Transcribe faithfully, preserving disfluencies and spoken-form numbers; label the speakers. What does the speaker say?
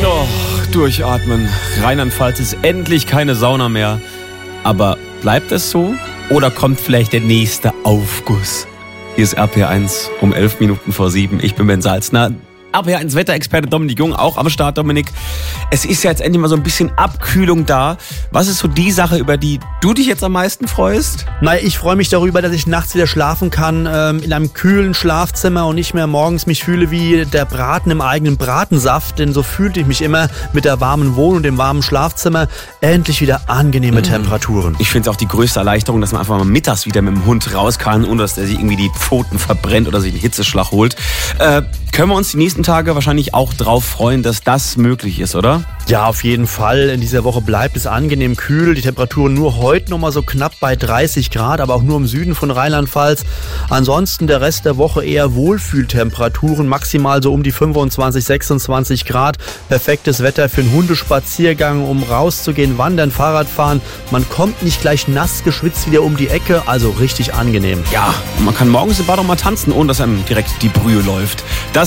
Speaker 1: Oh, durchatmen. Rheinland-Pfalz ist endlich keine Sauna mehr. Aber bleibt es so? Oder kommt vielleicht der nächste Aufguss? Hier ist R P R eins um elf Minuten vor sieben. Ich bin Ben Salzner. R P R eins Wetterexperte Dominik Jung, auch am Start, Dominik. Es ist ja jetzt endlich mal so ein bisschen Abkühlung da. Was ist so die Sache, über die du dich jetzt am meisten freust?
Speaker 2: Naja, ich freue mich darüber, dass ich nachts wieder schlafen kann, ähm, in einem kühlen Schlafzimmer und nicht mehr morgens mich fühle wie der Braten im eigenen Bratensaft. Denn so fühlte ich mich immer mit der warmen Wohnung und dem warmen Schlafzimmer. Endlich wieder angenehme mhm. Temperaturen.
Speaker 1: Ich finde es auch die größte Erleichterung, dass man einfach mal mittags wieder mit dem Hund raus kann, ohne dass der sich irgendwie die Pfoten verbrennt oder sich einen Hitzeschlag holt. Äh, können wir uns die nächsten Tage wahrscheinlich auch drauf freuen, dass das möglich ist, oder?
Speaker 2: Ja, auf jeden Fall. In dieser Woche bleibt es angenehm kühl. Die Temperaturen nur heute noch mal so knapp bei dreißig Grad, aber auch nur im Süden von Rheinland-Pfalz. Ansonsten der Rest der Woche eher Wohlfühltemperaturen, maximal so um die fünfundzwanzig, sechsundzwanzig Grad. Perfektes Wetter für einen Hundespaziergang, um rauszugehen, wandern, Fahrradfahren. Man kommt nicht gleich nass geschwitzt wieder um die Ecke, also richtig angenehm.
Speaker 1: Ja, man kann morgens im Bad auch mal tanzen, ohne dass einem direkt die Brühe läuft. Das